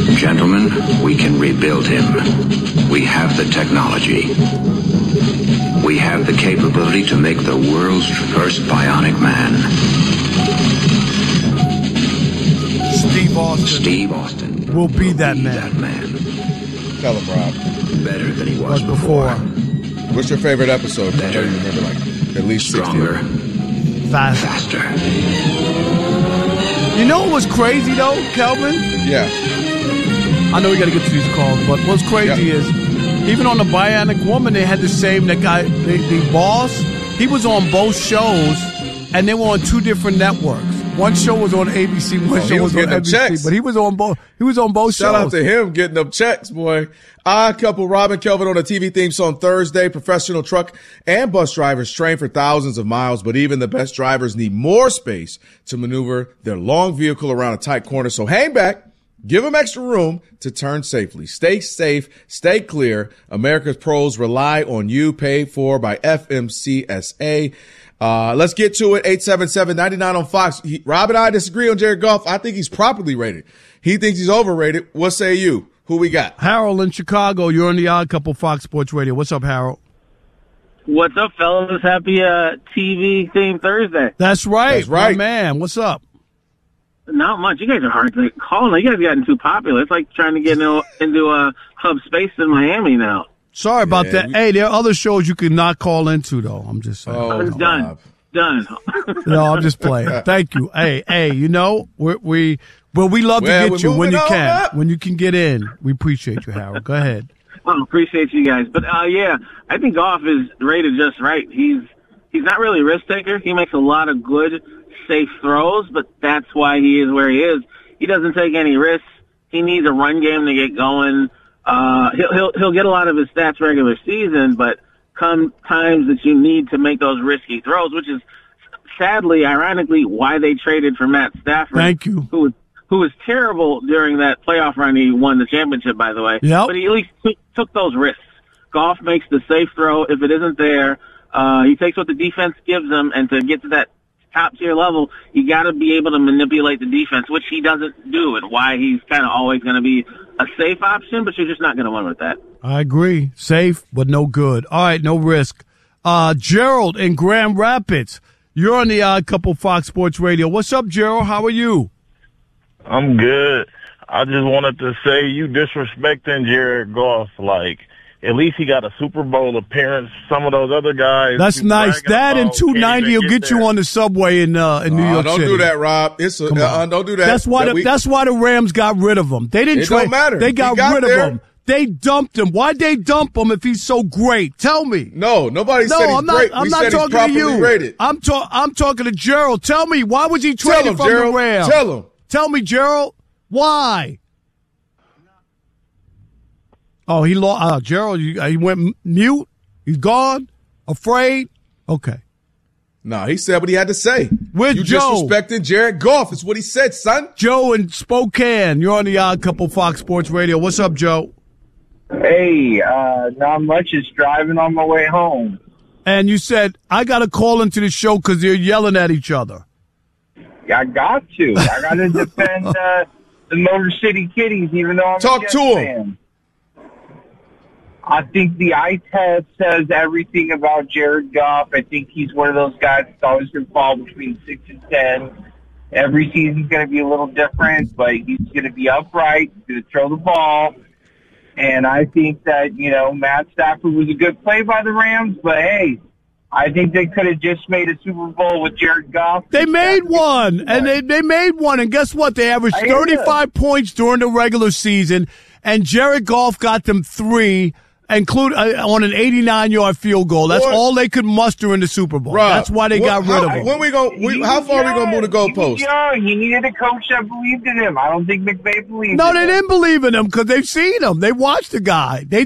Gentlemen, we can rebuild him. We have the technology. We have the capability to make the world's first bionic man. Steve Austin will be that man. Tell him, Rob. Better than he was before. What's your favorite episode? Better. I know you remember, like, at least 60. Stronger. Faster. You know what was crazy, though, Kelvin? Yeah. I know we got to get to these calls, but what's crazy is, even on the Bionic Woman, they had the same, that guy, the boss, he was on both shows, and they were on two different networks. One show was on ABC, one show was on NBC, checks. but he was on both shows. Shout out to him getting them checks, boy. Odd Couple, Rob and Kelvin on a TV theme song Thursday. Professional truck and bus drivers train for thousands of miles, but even the best drivers need more space to maneuver their long vehicle around a tight corner. So hang back. Give them extra room to turn safely. Stay safe. Stay clear. America's pros rely on you. Paid for by FMCSA. Let's get to it. 877-99 on Fox. Rob and I disagree on Jared Goff. I think he's properly rated. He thinks he's overrated. What say you? Who we got? Harold in Chicago. You're on the Odd Couple Fox Sports Radio. What's up, Harold? What's up, fellas? Happy TV theme Thursday. That's right. That's right. My man. What's up? Not much. You guys are hard to call. You guys have gotten too popular. It's like trying to get into a hub space in Miami now. Sorry about that. Hey, there are other shows you can not call into, though. I'm just saying. Oh, done. No, I'm just playing. Thank you. Hey, you know, we love to get you when you can. Up. When you can get in. We appreciate you, Harold. Go ahead. Well, appreciate you guys. But, yeah, I think Goff is rated just right. He's not really a risk taker. He makes a lot of good, safe throws, but that's why he is where he is. He doesn't take any risks. He needs a run game to get going. He'll get a lot of his stats regular season, but come times that you need to make those risky throws, which is sadly, ironically, why they traded for Matt Stafford. Thank you. Who was terrible during that playoff run. He won the championship, by the way. Yep. But he at least took those risks. Goff makes the safe throw. If it isn't there, he takes what the defense gives him, and to get to that top-tier level, you got to be able to manipulate the defense, which he doesn't do, and why he's kind of always going to be a safe option, but you're just not going to win with that. I agree. Safe, but no good. All right, no risk. Gerald in Grand Rapids, you're on the Odd Couple Fox Sports Radio. What's up, Gerald? How are you? I'm good. I just wanted to say you disrespecting Jared Goff. Like, at least he got a Super Bowl appearance. Some of those other guys. That's nice. That and 290 will get you on the subway in New York City. Don't do that, Rob. Don't do that. That's why the Rams got rid of him. They didn't trade. Don't matter. They got rid of him. They dumped him. Why'd they dump him if he's so great? Tell me. No, nobody said he's great. I'm not talking to you. Rated. I'm talking to Gerald. Tell me, why was he traded from Gerald. the Rams? Tell him. Tell me, Gerald. Why? Oh, he lost. Gerald, he went mute. He's gone. Afraid. Okay. No, he said what he had to say. With you Joe. disrespecting Jared Goff is what he said, son. Joe in Spokane. You're on the Odd Couple Fox Sports Radio. What's up, Joe? Hey, not much. Just driving on my way home. And you said, I got to call into the show because they're yelling at each other. I got to. I got to defend the Motor City Kitties, even though I'm Talk a Jets to 'em. fan. I think the eye test says everything about Jared Goff. I think he's one of those guys that's always going to fall between 6 and 10. Every season's going to be a little different, but he's going to be upright. He's going to throw the ball. And I think that, Matt Stafford was a good play by the Rams, but hey, I think they could have just made a Super Bowl with Jared Goff. They made one, and they made one, and guess what? They averaged 35 points during the regular season, and Jared Goff got them 3, on an 89-yard field goal. That's all they could muster in the Super Bowl. Rob, that's why they got rid of him. How far are we going to move the goalpost? He needed a coach that believed in him. I don't think McVay believed in him. No, they didn't believe in him because they've seen him. They watched the guy. They